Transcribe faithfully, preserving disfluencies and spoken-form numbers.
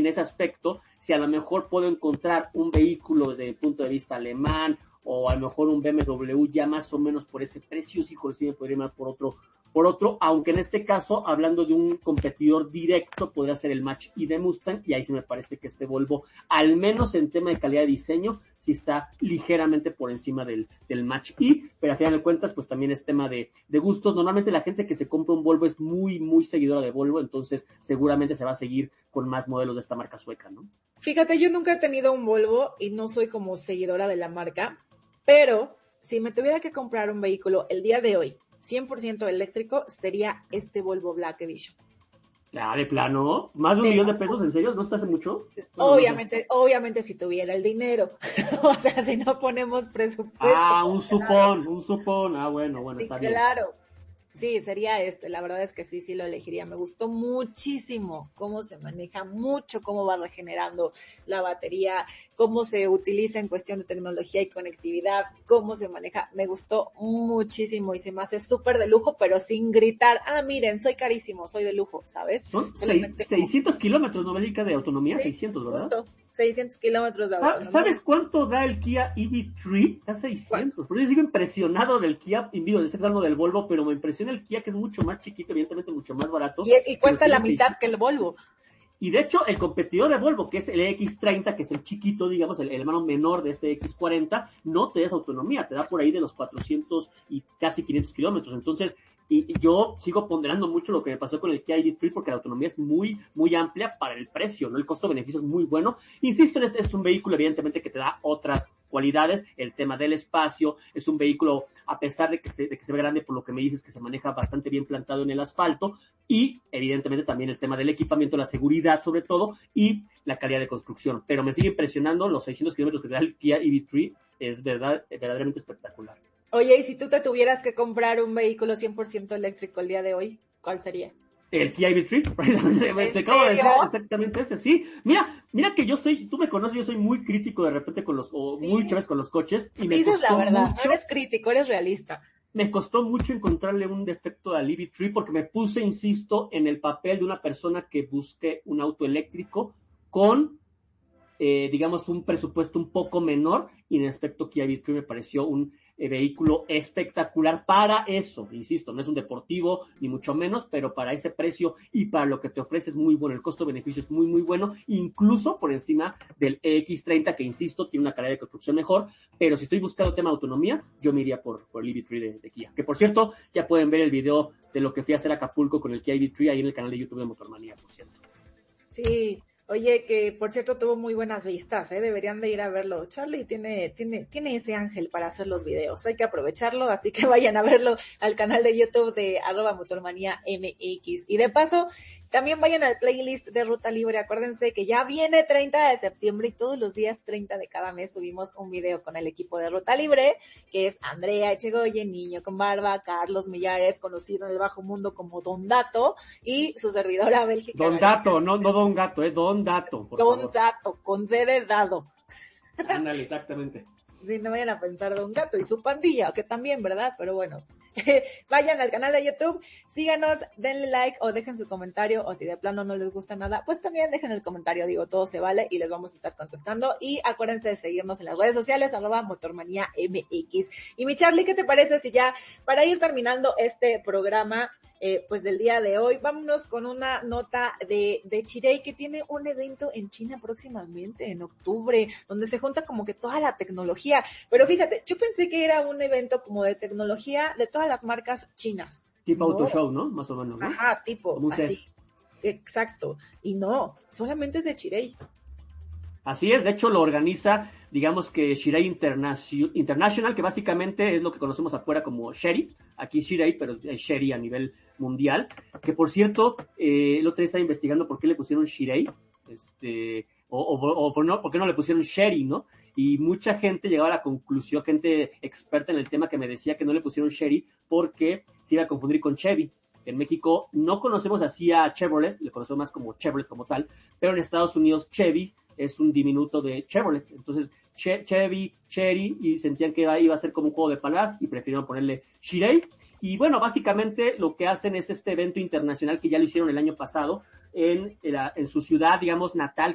ese aspecto, si a lo mejor puedo encontrar un vehículo desde el punto de vista alemán, o a lo mejor un B M W ya más o menos por ese precio, sí, sí me podría ir por otro, por otro, aunque en este caso, hablando de un competidor directo, podría ser el Mach-E de Mustang, y ahí sí me parece que este Volvo, al menos en tema de calidad de diseño, sí está ligeramente por encima del, del Mach-E, pero a final de cuentas, pues también es tema de, de gustos. Normalmente la gente que se compra un Volvo es muy, muy seguidora de Volvo, entonces seguramente se va a seguir con más modelos de esta marca sueca, ¿no? Fíjate, yo nunca he tenido un Volvo y no soy como seguidora de la marca, pero si me tuviera que comprar un vehículo el día de hoy, cien por ciento eléctrico, sería este Volvo Black Edition. Ah, de plano, más de un Sí. millón de pesos, ¿en serio? ¿No te hace mucho? Bueno, obviamente, no sé. obviamente si tuviera el dinero, o sea, si no ponemos presupuesto. Ah, un supón, un supón, ah, bueno, bueno, sí, está bien. Claro, sí, sería este, la verdad es que sí, sí lo elegiría. Me gustó muchísimo cómo se maneja, mucho cómo va regenerando la batería, cómo se utiliza en cuestión de tecnología y conectividad, cómo se maneja. Me gustó muchísimo y se me hace súper de lujo, pero sin gritar, ah, miren, soy carísimo, soy de lujo, ¿sabes? Son seiscientos kilómetros, ¿no, Bélica, de autonomía? Sí, seiscientos, ¿verdad? Justo, seiscientos kilómetros de autonomía. ¿Sabes cuánto da el Kia E V tres? Da seiscientos. Porque yo sigo impresionado del Kia, y digo, estoy hablando del Volvo, pero me impresiona el Kia, que es mucho más chiquito, evidentemente mucho más barato. Y, y cuesta la mitad seiscientos que el Volvo. Y de hecho, el competidor de Volvo, que es el X treinta, que es el chiquito, digamos, el, el hermano menor de este X cuarenta, no te da esa autonomía, te da por ahí de los cuatrocientos y casi quinientos kilómetros. Entonces, y, y yo sigo ponderando mucho lo que me pasó con el Kia E V tres, porque la autonomía es muy, muy amplia para el precio, ¿no? El costo-beneficio es muy bueno. Insisto, este es un vehículo, evidentemente, que te da otras cualidades, el tema del espacio, es un vehículo, a pesar de que se, de que se ve grande, por lo que me dices, que se maneja bastante bien plantado en el asfalto, y evidentemente también el tema del equipamiento, la seguridad sobre todo, y la calidad de construcción. Pero me sigue impresionando los seiscientos kilómetros que te da el Kia E V tres, es verdad, verdaderamente espectacular. Oye, y si tú te tuvieras que comprar un vehículo cien por ciento eléctrico el día de hoy, ¿cuál sería? El Kia E V tres, te acabo de decir exactamente ese, sí. Mira, mira que yo soy, tú me conoces, yo soy muy crítico de repente con los, o sí. muchas veces con los coches. Y me Dices costó la verdad, mucho, no eres crítico, eres realista. Me costó mucho encontrarle un defecto al E V tres porque me puse, insisto, en el papel de una persona que busque un auto eléctrico con, eh, digamos, un presupuesto un poco menor, y en el aspecto Kia E V tres me pareció un eh, vehículo espectacular para eso. Insisto, no es un deportivo, ni mucho menos, pero para ese precio y para lo que te ofrece es muy bueno. El costo-beneficio es muy, muy bueno, incluso por encima del X treinta, que, insisto, tiene una calidad de construcción mejor, pero si estoy buscando tema de autonomía, yo me iría por, por el E V tres de, de Kia. Que, por cierto, ya pueden ver el video de lo que fui a hacer a Acapulco con el Kia E V tres ahí en el canal de YouTube de Motormanía, por cierto. Sí. Oye, que por cierto tuvo muy buenas vistas, ¿eh? Deberían de ir a verlo. Charlie tiene, tiene, tiene ese ángel para hacer los videos, hay que aprovecharlo, así que vayan a verlo al canal de YouTube de arroba motormanía M X. Y de paso, también vayan al playlist de Ruta Libre. Acuérdense que ya viene treinta de septiembre y todos los días treinta de cada mes subimos un video con el equipo de Ruta Libre, que es Andrea Echegoyen, Niño con Barba, Carlos Millares, conocido en el bajo mundo como Don Dato, y su servidora Bélgica. Don Dato, no, no Don Gato, es eh, Don Dato, por Don favor. Dato, con D de dado. Ándale, exactamente. Sí, no vayan a pensar Don Gato y su pandilla, que también, ¿verdad? Pero bueno, vayan al canal de YouTube, síganos, denle like o dejen su comentario, o si de plano no les gusta nada, pues también dejen el comentario, digo, todo se vale y les vamos a estar contestando. Y acuérdense de seguirnos en las redes sociales, arroba motormanía M X. Y mi Charlie, ¿qué te parece si ya, para ir terminando este programa, eh, pues del día de hoy, vámonos con una nota de, de Chery, que tiene un evento en China próximamente, en octubre, donde se junta como que toda la tecnología. Pero fíjate, yo pensé que era un evento como de tecnología de todas las marcas chinas. Tipo no. Auto Show, ¿no? Más o menos, ¿no? Ajá, tipo. Como un así. C E S. Exacto. Y no, solamente es de Chery. Así es, de hecho lo organiza, digamos que Chery International, que básicamente es lo que conocemos afuera como Chery, aquí Chery, pero es Chery a nivel mundial, que por cierto, eh, el otro día estaba investigando por qué le pusieron Chery, este, o, o, o por, no, por qué no le pusieron Sherry, ¿no? Y mucha gente llegaba a la conclusión, gente experta en el tema, que me decía que no le pusieron Sherry porque se iba a confundir con Chevy. En México no conocemos así a Chevrolet, le conocemos más como Chevrolet como tal, pero en Estados Unidos Chevy es un diminuto de Chevrolet. Entonces che, Chevy, Chery, y sentían que iba a ser como un juego de palabras y prefirieron ponerle Chery. Y bueno, básicamente lo que hacen es este evento internacional que ya lo hicieron el año pasado en, en, la, en su ciudad, digamos, natal,